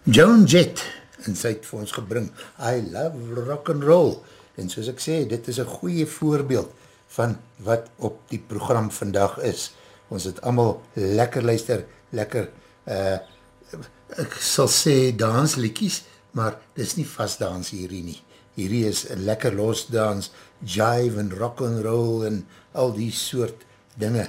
Joan Jett, en sy het vir ons gebring, I love rock and roll, en soos ek sê, dit is een goeie voorbeeld van wat op die program vandag is. Ons het allemaal lekker luister, lekker, ek sal sê danslikies, maar dis nie vastdans hierdie nie. Hierdie is een lekker losdans, jive en rock and roll en al die soort dinge.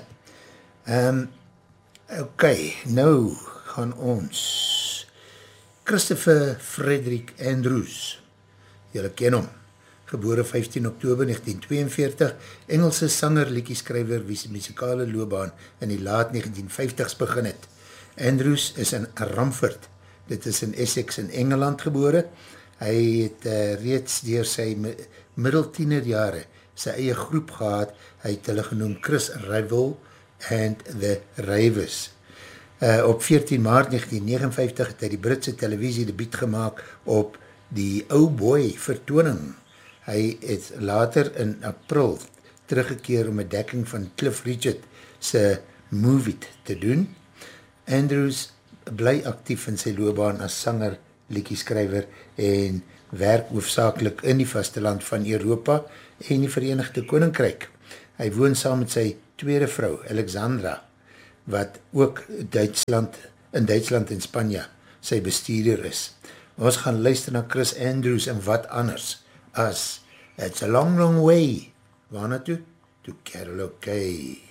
Ok, nou gaan ons Christopher Frederick Andrews, julle ken hom, gebore 15 Oktober 1942, Engelse sanger, liedjeskrywer, wie sy musikale loopbaan in die laat 1950s begin het. Andrews is in Ramford, dit is in Essex in Engeland gebore. Hy het reeds deur sy middeltienerjare sy eie groep gehad, hy het hulle genoem Chris Rival and the Ravers. Op 14 maart 1959 het hy die Britse televisie debuut gemaakt op die Oh Boy vertoning. Hy het later in april teruggekeer om 'n dekking van Cliff Richard sy Move It te doen. Andrews bly actief in sy loopbaan as sanger, liedjeskrywer en werk hoofsaaklik in die vasteland van Europa en die Verenigde Koninkryk. Hy woon saam met sy tweede vrou, Alexandra, wat ook in Duitsland en Spanje sy bestuurder is. Ons gaan luister na Chris Andrews en wat anders as It's a Long, Long Way. Waar na toe? To Carol O'Kay.